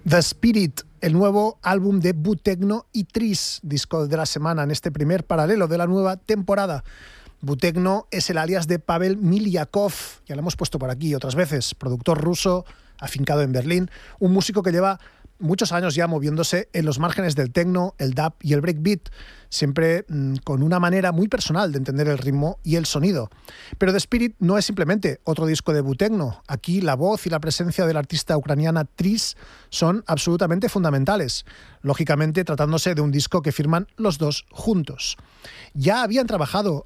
The Spirit, el nuevo álbum de Butekno y Tris, disco de la semana en este primer paralelo de la nueva temporada. Butekno es el alias de Pavel Milyakov, ya lo hemos puesto por aquí otras veces, productor ruso, afincado en Berlín, un músico que lleva muchos años ya moviéndose en los márgenes del techno, el dub y el breakbeat, siempre con una manera muy personal de entender el ritmo y el sonido. Pero The Spirit no es simplemente otro disco de Butekno. Aquí la voz y la presencia de la artista ucraniana Tris son absolutamente fundamentales, lógicamente tratándose de un disco que firman los dos juntos. Ya habían trabajado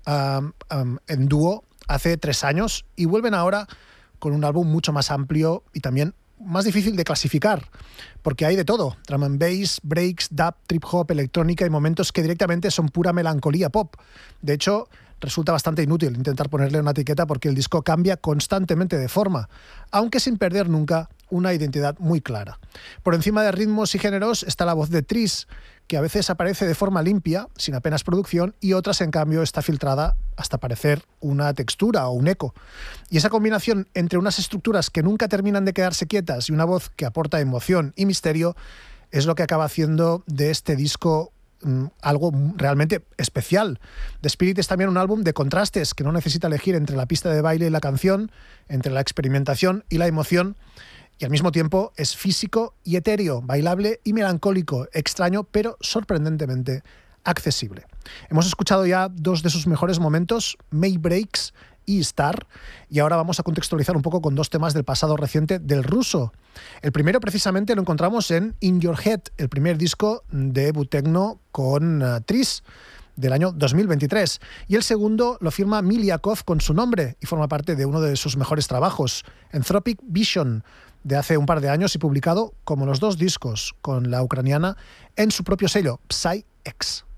en dúo hace 3 años y vuelven ahora con un álbum mucho más amplio y también más difícil de clasificar, porque hay de todo: drum and bass, breaks, dub, trip hop, electrónica y momentos que directamente son pura melancolía pop. De hecho, resulta bastante inútil intentar ponerle una etiqueta porque el disco cambia constantemente de forma, aunque sin perder nunca una identidad muy clara. Por encima de ritmos y géneros está la voz de Tris, que a veces aparece de forma limpia, sin apenas producción, y otras, en cambio, está filtrada hasta parecer una textura o un eco. Y esa combinación entre unas estructuras que nunca terminan de quedarse quietas y una voz que aporta emoción y misterio es lo que acaba haciendo de este disco algo realmente especial. The Spirit es también un álbum de contrastes que no necesita elegir entre la pista de baile y la canción, entre la experimentación y la emoción, y al mismo tiempo es físico y etéreo, bailable y melancólico, extraño pero sorprendentemente accesible. Hemos escuchado ya 2 de sus mejores momentos, May Breaks y Star, y ahora vamos a contextualizar un poco con 2 temas del pasado reciente del ruso. El primero precisamente lo encontramos en In Your Head, el primer disco de Butekno con Tris, del año 2023. Y el segundo lo firma Milyakov con su nombre y forma parte de uno de sus mejores trabajos, Anthropic Vision, de hace un par de años y publicado, como los 2 discos, con la ucraniana en su propio sello, Psy X.